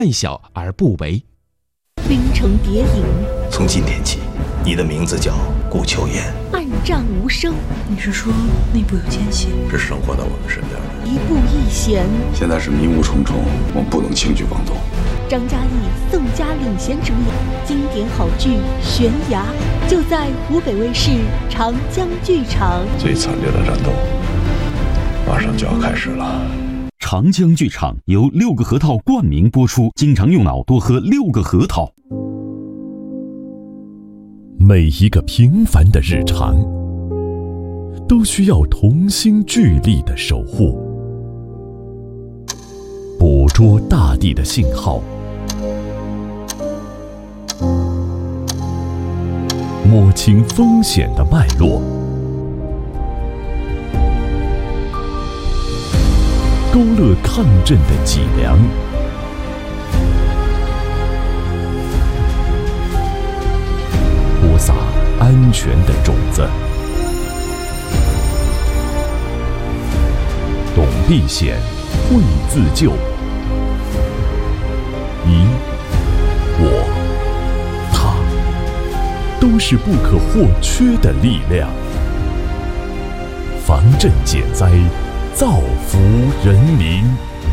爱小而不为。 冰城谍影， 从今天起，你的名字叫顾秋烟。 暗战无声， 你是说内部有奸细？ 是生活在我们身边的。 一步一险， 现在是迷雾重重，我们不能轻举妄动。 张嘉译、宋佳领衔主演经典好剧《悬崖》，就在湖北卫视长江剧场。 最惨烈的战斗马上就要开始了。 长江剧场由6个核桃冠名播出，经常用脑多喝6个核桃。 每一个平凡的日常，都需要同心聚力的守护，捕捉大地的信号，摸清风险的脉络，勾勒抗震的脊梁，播撒安全的种子。懂避险，会自救。你、我、他，都是不可或缺的力量。防震减灾，造福人民。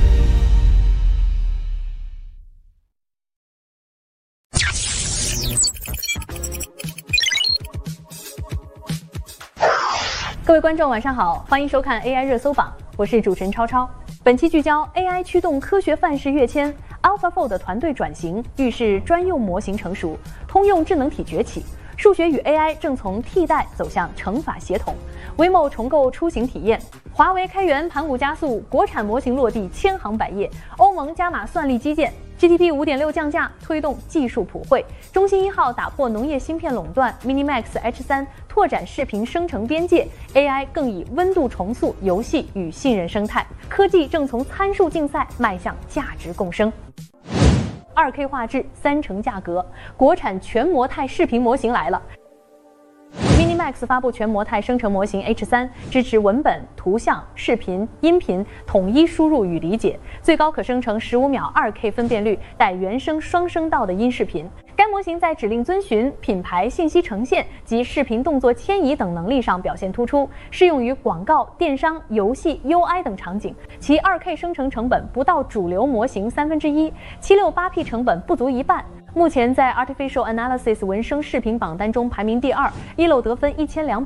各位观众晚上好，欢迎收看 AI 热搜榜，我是主持人超超。本期聚焦 AI 驱动科学范式跃迁 ，AlphaFold 团队转型预示专用模型成熟，通用智能体崛起，数学与 AI 正从替代走向乘法协同。Waymo 重构出行体验，华为开源盘古加速，国产模型落地千行百业，欧盟加码算力基建。GTP 5.6降价，推动技术普惠。中兴1号打破农业芯片垄断 ，Minimax H3 拓展视频生成边界 ，AI 更以温度重塑游戏与信任生态。科技正从参数竞赛迈向价值共生。2K 画质，3成价格，国产全模态视频模型来了。Minimax 发布全模态生成模型 H3， 支持文本、图像、视频、音频统一输入与理解，最高可生成15秒 2K 分辨率带原声双声道的音视频。该模型在指令遵循、品牌信息呈现及视频动作迁移等能力上表现突出，适用于广告、电商、游戏、UI 等场景。其 2K 生成成本不到主流模型1/3， 768P 成本不足一半。目前在 Artificial Analysis 文声视频榜单中排名第2，一楼得分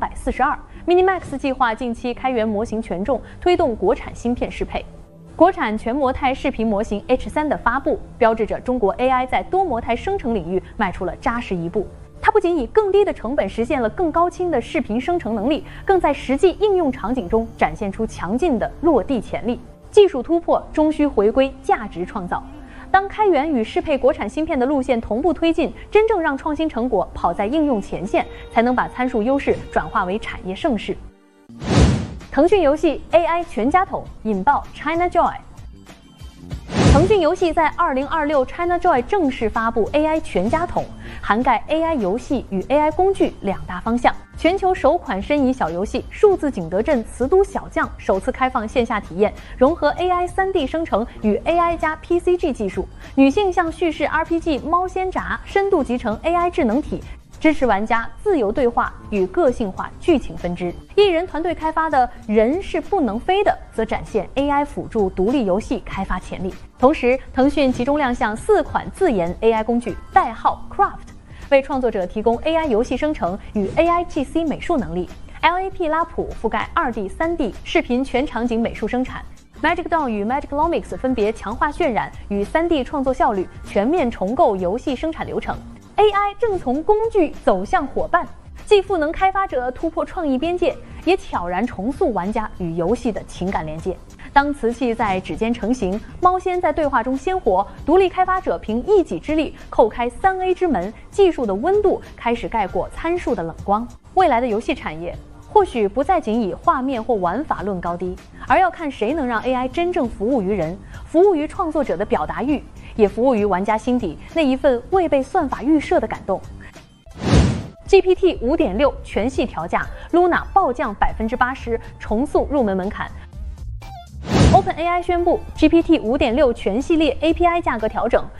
1242。Minimax 计划近期开源模型权重，推动国产芯片适配。国产全模态视频模型 H3 的发布，标志着中国 AI 在多模态生成领域迈出了扎实一步。它不仅以更低的成本实现了更高清的视频生成能力，更在实际应用场景中展现出强劲的落地潜力。技术突破终需回归价值创造。当开源与适配国产芯片的路线同步推进，真正让创新成果跑在应用前线，才能把参数优势转化为产业盛世。腾讯游戏 AI 全家桶引爆 ChinaJoy。腾讯游戏在2026 ChinaJoy 正式发布 AI 全家桶，涵盖 AI 游戏与 AI 工具2大方向。全球首款申遗小游戏《数字景德镇瓷都小将》首次开放线下体验，融合 AI 3D 生成与 AI 加 PCG 技术，女性向叙事 RPG 猫仙闸深度集成 AI 智能体。支持玩家自由对话与个性化剧情分支。艺人团队开发的《人是不能飞的》则展现 AI 辅助独立游戏开发潜力。同时，腾讯集中亮相4款自研 AI 工具，代号 Craft， 为创作者提供 AI 游戏生成与 AI GC 美术能力。LAP 拉普覆盖2D、3D 视频全场景美术生产。Magic Dawn 与 Magiclomics 分别强化渲染与 3D 创作效率，全面重构游戏生产流程。AI 正从工具走向伙伴，既赋能开发者突破创意边界，也悄然重塑玩家与游戏的情感连接。当瓷器在指尖成型，猫仙在对话中鲜活，独立开发者凭一己之力叩开3A 之门，技术的温度开始盖过参数的冷光。未来的游戏产业或许不再仅以画面或玩法论高低，而要看谁能让 AI 真正服务于人，服务于创作者的表达欲，也服务于玩家心底那一份未被算法预设的感动。GPT 5.6 全系调价 ，Luna 暴降80%，重塑入门门槛。OpenAI 宣布 GPT 5.6 全系列 API 价格调整，